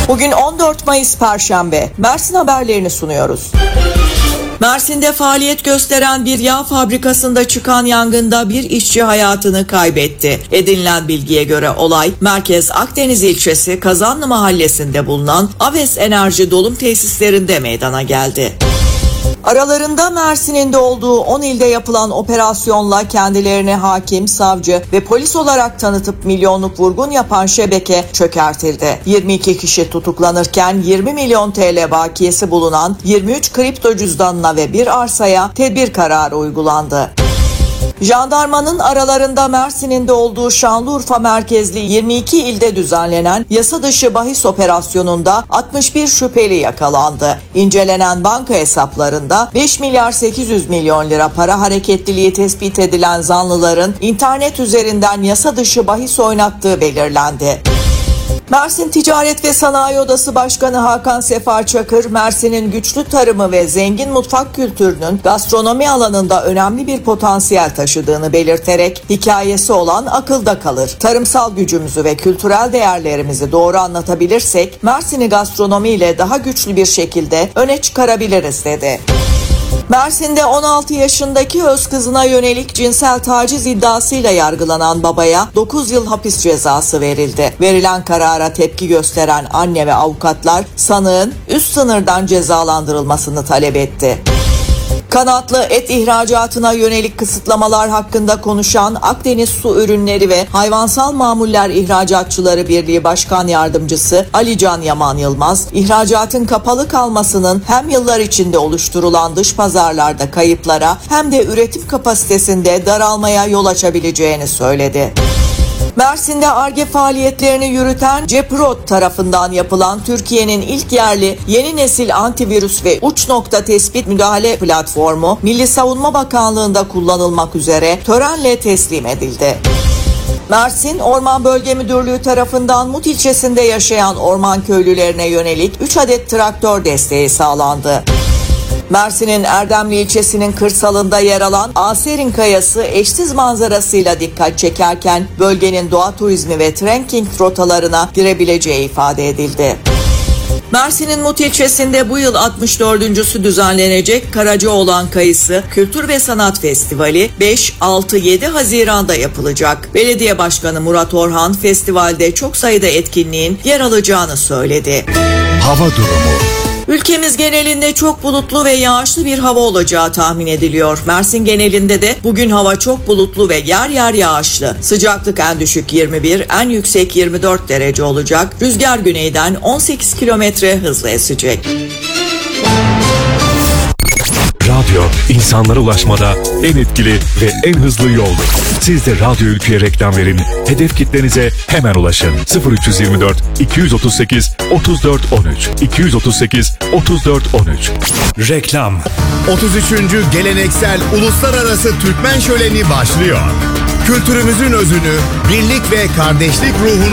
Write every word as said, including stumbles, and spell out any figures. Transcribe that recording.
Bugün on dört Mayıs Perşembe. Mersin haberlerini sunuyoruz. Mersin'de faaliyet gösteren bir yağ fabrikasında çıkan yangında bir işçi hayatını kaybetti. Edinilen bilgiye göre olay Merkez Akdeniz ilçesi Kazanlı mahallesinde bulunan Aves Enerji dolum tesislerinde meydana geldi. Aralarında Mersin'in de olduğu on ilde yapılan operasyonla kendilerini hakim, savcı ve polis olarak tanıtıp milyonluk vurgun yapan şebeke çökertildi. yirmi iki kişi tutuklanırken yirmi milyon T L bakiyesi bulunan yirmi üç kripto cüzdanına ve bir arsaya tedbir kararı uygulandı. Jandarmanın aralarında Mersin'in de olduğu Şanlıurfa merkezli yirmi iki ilde düzenlenen yasa dışı bahis operasyonunda altmış bir şüpheli yakalandı. İncelenen banka hesaplarında beş milyar sekiz yüz milyon lira para hareketliliği tespit edilen zanlıların internet üzerinden yasa dışı bahis oynattığı belirlendi. Mersin Ticaret ve Sanayi Odası Başkanı Hakan Sefa Çakır, Mersin'in güçlü tarımı ve zengin mutfak kültürünün gastronomi alanında önemli bir potansiyel taşıdığını belirterek hikayesi olan akılda kalır. Tarımsal gücümüzü ve kültürel değerlerimizi doğru anlatabilirsek Mersin'i gastronomiyle daha güçlü bir şekilde öne çıkarabiliriz dedi. Mersin'de on altı yaşındaki öz kızına yönelik cinsel taciz iddiasıyla yargılanan babaya dokuz yıl hapis cezası verildi. Verilen karara tepki gösteren anne ve avukatlar sanığın üst sınırdan cezalandırılmasını talep etti. Kanatlı et ihracatına yönelik kısıtlamalar hakkında konuşan Akdeniz Su Ürünleri ve Hayvansal Mamuller İhracatçıları Birliği Başkan Yardımcısı Ali Can Yaman Yılmaz, ihracatın kapalı kalmasının hem yıllar içinde oluşturulan dış pazarlarda kayıplara hem de üretim kapasitesinde daralmaya yol açabileceğini söyledi. Mersin'de Ar-Ge faaliyetlerini yürüten Ceprot tarafından yapılan Türkiye'nin ilk yerli yeni nesil antivirüs ve uç nokta tespit müdahale platformu Milli Savunma Bakanlığı'nda kullanılmak üzere törenle teslim edildi. Mersin Orman Bölge Müdürlüğü tarafından Mut ilçesinde yaşayan orman köylülerine yönelik üç adet traktör desteği sağlandı. Mersin'in Erdemli ilçesinin kırsalında yer alan Aserin Kayası eşsiz manzarasıyla dikkat çekerken bölgenin doğa turizmi ve trekking rotalarına girebileceği ifade edildi. Mersin'in Mut ilçesinde bu yıl altmış dördüncüsü düzenlenecek Karacaoğlan Kayısı Kültür ve Sanat Festivali beş, altı, yedi Haziran'da yapılacak. Belediye Başkanı Murat Orhan festivalde çok sayıda etkinliğin yer alacağını söyledi. Hava durumu. Ülkemiz genelinde çok bulutlu ve yağışlı bir hava olacağı tahmin ediliyor. Mersin genelinde de bugün hava çok bulutlu ve yer yer yağışlı. Sıcaklık en düşük yirmi bir, en yüksek yirmi dört derece olacak. Rüzgar güneyden on sekiz kilometre hızla esecek. Radyo, insanlara ulaşmada en etkili ve en hızlı yoldur. Siz de Radyo Ülkü'ye reklam verin, hedef kitlenize hemen ulaşın. sıfır üç yirmi dört iki otuz sekiz otuz dört on üç iki otuz sekiz otuz dört on üç. Reklam. otuz üçüncü Geleneksel Uluslararası Türkmen Şöleni başlıyor. Kültürümüzün özünü, birlik ve kardeşlik ruhunu